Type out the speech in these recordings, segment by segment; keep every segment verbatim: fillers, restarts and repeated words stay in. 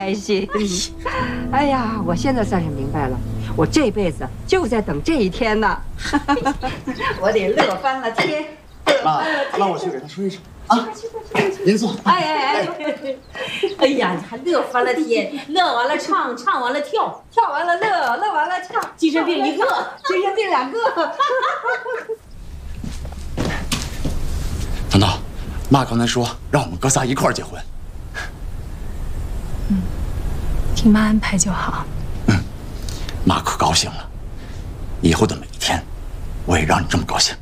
开心。哎呀，我现在算是明白了，我这辈子就在等这一天呢。我得乐翻了天。 妈，那我去给他说一声啊。您坐。 哎哎哎！哎呀，你还乐翻了天，乐完了唱，唱完了跳， 跳完了乐，乐完了唱， 精神病一个， 精神病两个。 等等，妈刚才说让我们哥仨一块儿结婚。 嗯，听妈安排就好。 嗯，妈可高兴了。以后的每一天，我也让你这么高兴。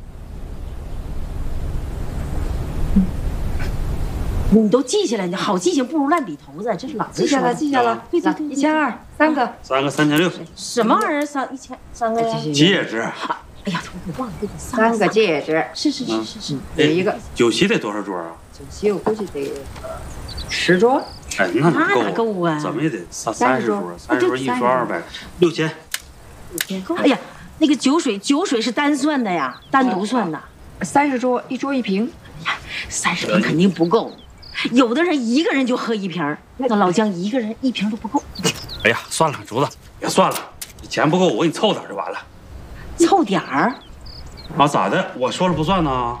嗯，你都记下来，你好记性不如烂笔头子，这是老子记下了，记下了。 对对对， 一千二，三个， 三个三千六。 什么玩意儿？三一千三个呀？ 戒指。 哎呀，我忘了这个三个戒指。 是是是是是， 有一个。 酒席得多少桌啊？ 酒席我估计得十桌。 哎，那哪够啊？ 怎么也得三三十桌，三十桌一桌二百，六千。 哎呀，那个酒水，酒水是单算的呀，单独算的。 三十桌，一桌一瓶。 哎呀，三十瓶肯定不够，有的人一个人就喝一瓶，那老姜一个人一瓶都不够。 哎呀，算了，竹子，别算了，钱不够我给你凑点就完了。 凑点儿？ 啊，咋的？我说了不算呢？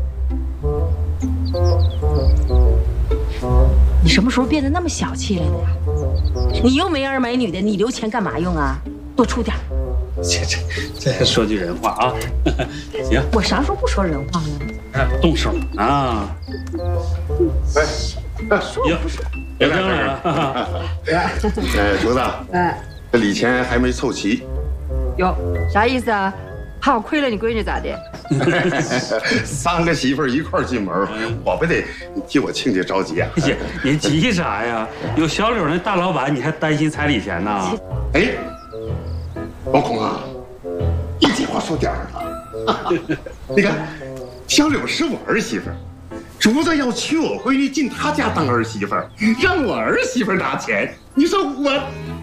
你什么时候变得那么小气来的呀？你又没儿没女的，你留钱干嘛用啊？多出点。 这这这说句人话啊。行， 我啥时候不说人话了？ 哎，动手啊！ 哎， 说不说？ 别这样了。 哎，竹子， 哎， 这礼钱还没凑齐。 哟，啥意思啊？怕我亏了你闺女咋的？ 三个媳妇儿一块儿进门，我不得替我亲家着急啊！ 姐，您急啥呀？有小柳那大老板，你还担心彩礼钱呢？ 哎，王孔啊，一句话说点儿了。你看，小柳是我儿媳妇儿，竹子要娶我闺女进他家当儿媳妇儿，让我儿媳妇儿拿钱，你说我